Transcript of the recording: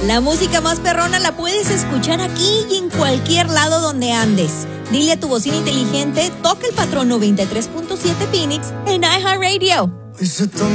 La música más perrona la puedes escuchar aquí y en cualquier lado donde andes. Dile a tu bocina inteligente, toca el patrón 93.7 Phoenix en iHeartRadio.